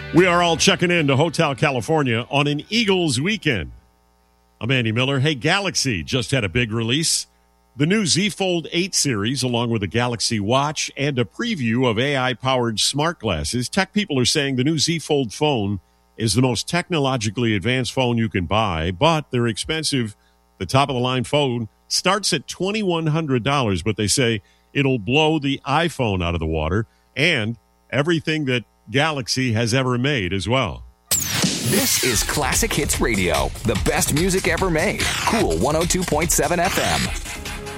We are all checking in to Hotel California on an Eagles weekend. I'm Andy Miller. Hey, Galaxy just had a big release. The new Z Fold 8 series, along with a Galaxy Watch and a preview of AI-powered smart glasses. Tech people are saying the new Z Fold phone is the most technologically advanced phone you can buy, but they're expensive. The top-of-the-line phone starts at $2,100, but they say it'll blow the iPhone out of the water and everything that Galaxy has ever made as well. This is Classic Hits Radio, the best music ever made. Cool 102.7 FM.